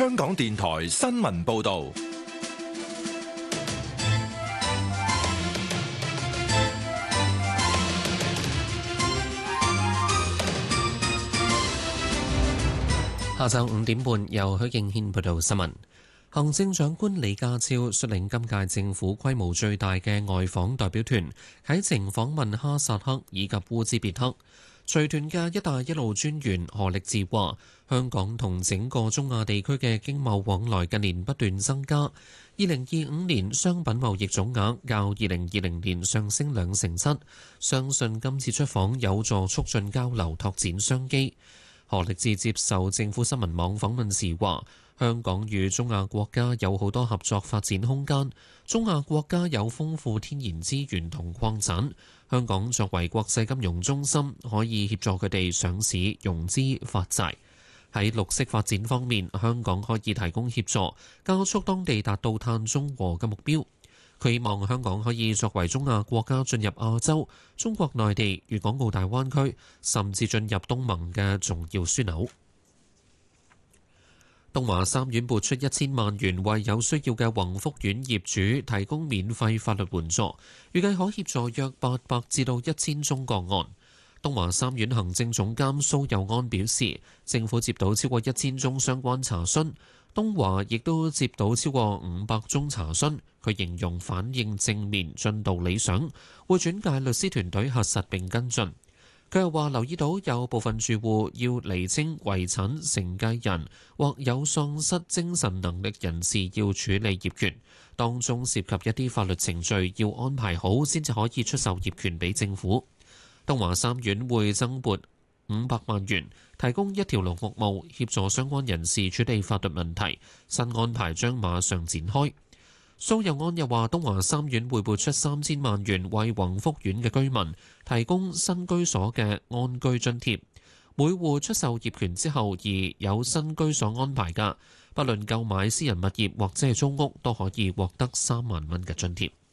香港電台新聞報道。 下晝5點半，由許敬軒報道新聞。行政長官李家超率領今屆政府規模最大嘅外訪代表團啟程訪問哈薩克以及烏茲別克。隨團嘅「一帶一路」專員何力智話：香港同整個中亞地區嘅經貿往來近年不斷增加。2025年商品貿易總額較2020年上升2.7%，相信今次出訪有助促進交流，拓展商機。何力智接受政府新聞網訪問時話：香港與中亞國家有好多合作發展空間，中亞國家有豐富天然資源同礦產，香港作為國際金融中心，可以協助佢哋上市、融資、發債。喺綠色發展方面，香港可以提供協助，加速當地達到碳中和嘅目標。佢希望香港可以作為中亞國家進入亞洲、中國內地、粵港澳大灣區，甚至進入東盟嘅重要樞紐。東華三院撥出1000萬元，為有需要嘅宏福苑業主提供免費法律援助，預計可協助約800至到1000宗個案。東華三院行政總監蘇佑安表示，政府接到超過1000宗相關查詢，東華亦都接到超過500宗查詢。佢形容反應正面，進度理想，會轉介律師團隊核實並跟進。佢又話留意到有部分住戶要釐清遺產承繼人或有喪失精神能力人士要處理業權，當中涉及一啲法律程序要安排好先至可以出售業權俾政府。東華三院會增撥500萬元，提供一條龍服務，協助相關人士處理法律問題。新安排將馬上展開。蘇佑安又話，東華三院會撥出3000萬元，為宏福苑嘅居民提供新居所嘅安居津貼。每戶出售業權之後而有新居所安排嘅，不論購買私人物業或者係租屋，都可以獲得3萬蚊嘅津貼。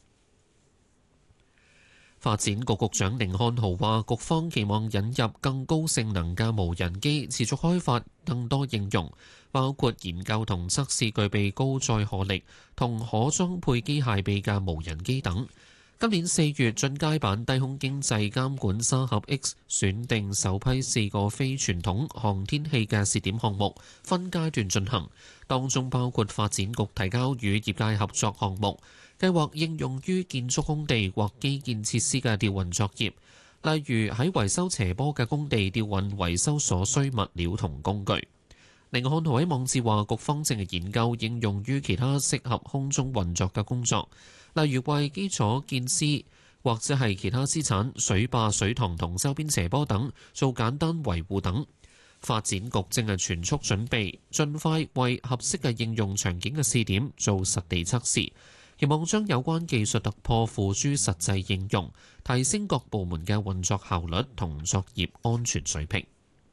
發展局局長甯漢豪話，局方期望引入更高性能嘅無人機，持續開發更多應用，包括研究同測試具備高載荷力同可裝配機械臂嘅無人機等。今年4月，進階版低空經濟監管沙盒 X 選定首批4個非傳統航天器嘅試點項目，分階段進行，當中包括發展局提交與業界合作項目，計劃應用於建築工地或基建設施嘅吊運作業，例如喺維修斜坡嘅工地吊運維修所需物料同工具。甯漢豪喺網誌話，局方正係研究應用於其他適合空中運作嘅工作，例如為基礎建設或者係其他資產、水壩、水塘同周邊斜坡等做簡單維護等。發展局正係全速準備，盡快為合適嘅應用場景嘅試點做實地測試，期望將有關技術突破付諸實際應用，提升各部門嘅運作效率同作業安全水平。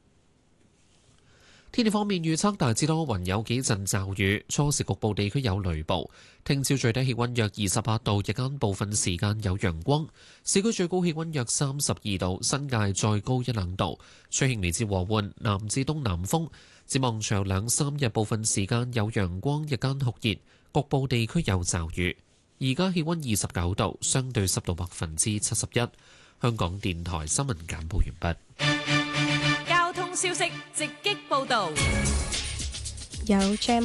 天氣方面預測大致多雲，有幾陣驟雨，初時局部地區有雷暴。聽朝最低氣溫約28度，日間部分時間有陽光。市區最高氣溫約32度，新界再高1-2度。吹輕微至和緩南至東南風。展望長2-3日，部分時間有陽光，日間酷熱，局部地區有驟雨。而家氣溫29度，相對濕度71%。香港電台新聞簡報完畢。 消息直擊報導， 有